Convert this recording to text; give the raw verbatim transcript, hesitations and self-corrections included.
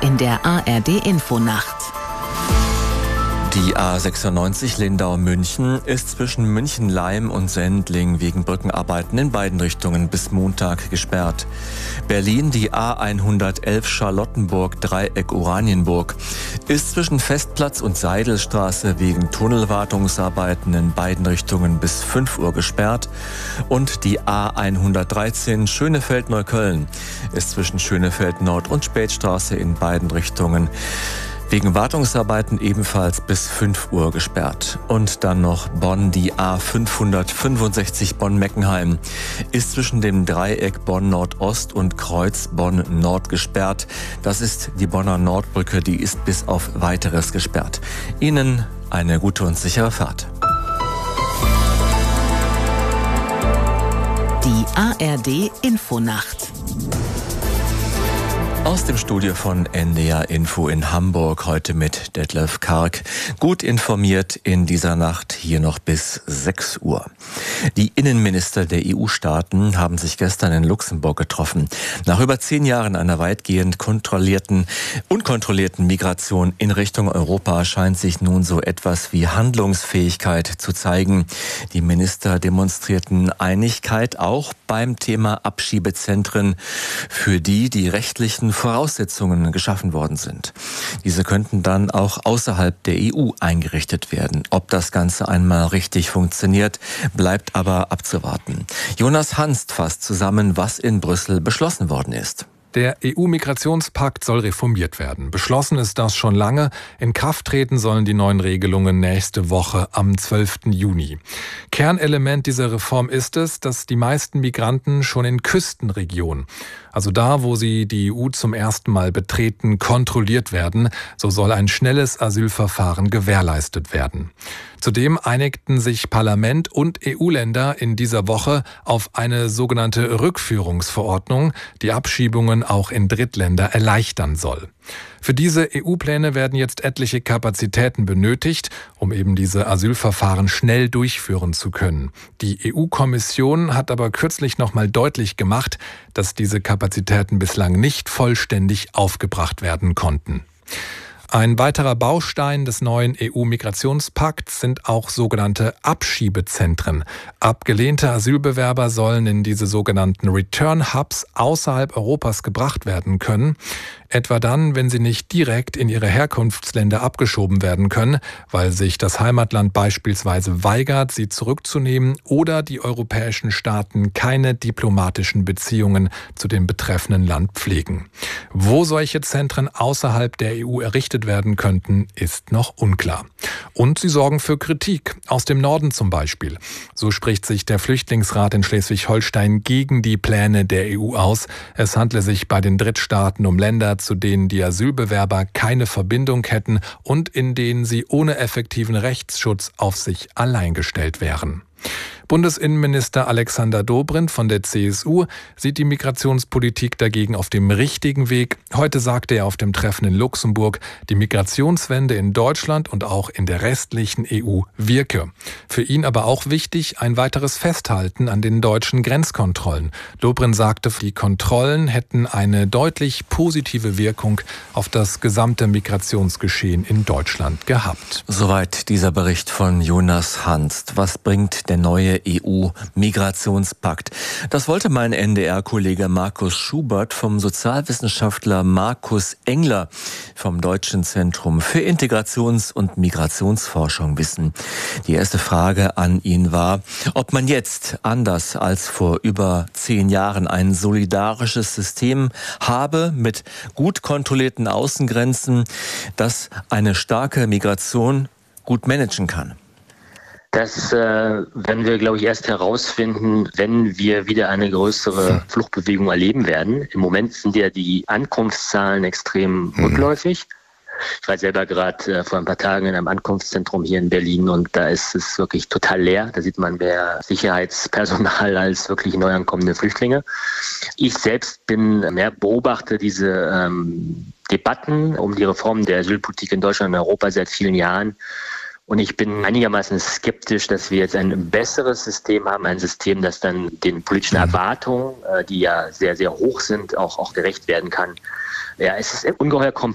in der A R D-Infonacht. Die A sechsundneunzig Lindau-München ist zwischen München-Leim und Sendling wegen Brückenarbeiten in beiden Richtungen bis Montag gesperrt. Berlin, die A hundertelf Charlottenburg-Dreieck-Oranienburg, ist zwischen Festplatz und Seidelstraße wegen Tunnelwartungsarbeiten in beiden Richtungen bis fünf Uhr gesperrt. Und die A hundertdreizehn Schönefeld-Neukölln ist zwischen Schönefeld-Nord und Spätstraße in beiden Richtungen wegen Wartungsarbeiten ebenfalls bis fünf Uhr gesperrt. Und dann noch Bonn, die A fünfhundertfünfundsechzig Bonn-Meckenheim ist zwischen dem Dreieck Bonn-Nordost und Kreuz Bonn-Nord gesperrt. Das ist die Bonner Nordbrücke, die ist bis auf Weiteres gesperrt. Ihnen eine gute und sichere Fahrt. Die A R D-Infonacht. Aus dem Studio von N D R Info in Hamburg, heute mit Detlef Karg. Gut informiert in dieser Nacht, hier noch bis sechs Uhr. Die Innenminister der E U-Staaten haben sich gestern in Luxemburg getroffen. Nach über zehn Jahren einer weitgehend kontrollierten, unkontrollierten Migration in Richtung Europa scheint sich nun so etwas wie Handlungsfähigkeit zu zeigen. Die Minister demonstrierten Einigkeit auch beim Thema Abschiebezentren, für die die rechtlichen Voraussetzungen geschaffen worden sind. Diese könnten dann auch außerhalb der E U eingerichtet werden. Ob das Ganze einmal richtig funktioniert, bleibt aber abzuwarten. Jonas Hanst fasst zusammen, was in Brüssel beschlossen worden ist. Der E U-Migrationspakt soll reformiert werden. Beschlossen ist das schon lange. In Kraft treten sollen die neuen Regelungen nächste Woche am zwölften Juni. Kernelement dieser Reform ist es, dass die meisten Migranten schon in Küstenregionen, also da, wo sie die E U zum ersten Mal betreten, kontrolliert werden. So soll ein schnelles Asylverfahren gewährleistet werden. Zudem einigten sich Parlament und E U-Länder in dieser Woche auf eine sogenannte Rückführungsverordnung, die Abschiebungen auch in Drittländer erleichtern soll. Für diese E U-Pläne werden jetzt etliche Kapazitäten benötigt, um eben diese Asylverfahren schnell durchführen zu können. Die E U-Kommission hat aber kürzlich nochmal deutlich gemacht, dass diese Kapazitäten bislang nicht vollständig aufgebracht werden konnten. Ein weiterer Baustein des neuen E U-Migrationspakts sind auch sogenannte Abschiebezentren. Abgelehnte Asylbewerber sollen in diese sogenannten Return-Hubs außerhalb Europas gebracht werden können. Etwa dann, wenn sie nicht direkt in ihre Herkunftsländer abgeschoben werden können, weil sich das Heimatland beispielsweise weigert, sie zurückzunehmen oder die europäischen Staaten keine diplomatischen Beziehungen zu dem betreffenden Land pflegen. Wo solche Zentren außerhalb der E U errichtet werden könnten, ist noch unklar. Und sie sorgen für Kritik, aus dem Norden zum Beispiel. So spricht sich der Flüchtlingsrat in Schleswig-Holstein gegen die Pläne der E U aus. Es handle sich bei den Drittstaaten um Länder, zu denen die Asylbewerber keine Verbindung hätten und in denen sie ohne effektiven Rechtsschutz auf sich allein gestellt wären. Bundesinnenminister Alexander Dobrindt von der C S U sieht die Migrationspolitik dagegen auf dem richtigen Weg. Heute sagte er auf dem Treffen in Luxemburg, die Migrationswende in Deutschland und auch in der restlichen E U wirke. Für ihn aber auch wichtig, ein weiteres Festhalten an den deutschen Grenzkontrollen. Dobrindt sagte, die Kontrollen hätten eine deutlich positive Wirkung auf das gesamte Migrationsgeschehen in Deutschland gehabt. Soweit dieser Bericht von Jonas Hanst. Was bringt der neue E U-Migrationspakt? Das wollte mein N D R-Kollege Markus Schubert vom Sozialwissenschaftler Markus Engler vom Deutschen Zentrum für Integrations- und Migrationsforschung wissen. Die erste Frage an ihn war, ob man jetzt, anders als vor über zehn Jahren, ein solidarisches System habe mit gut kontrollierten Außengrenzen, das eine starke Migration gut managen kann. Das äh, werden wir, glaube ich, erst herausfinden, wenn wir wieder eine größere Fluchtbewegung erleben werden. Im Moment sind ja die Ankunftszahlen extrem mhm. rückläufig. Ich war selber gerade äh, vor ein paar Tagen in einem Ankunftszentrum hier in Berlin und da ist es wirklich total leer. Da sieht man mehr Sicherheitspersonal als wirklich neu ankommende Flüchtlinge. Ich selbst bin mehr beobachte diese ähm, Debatten um die Reform der Asylpolitik in Deutschland und Europa seit vielen Jahren. Und ich bin einigermaßen skeptisch, dass wir jetzt ein besseres System haben, ein System, das dann den politischen Erwartungen, die ja sehr, sehr hoch sind, auch, auch gerecht werden kann. Ja, es ist ungeheuer komplex.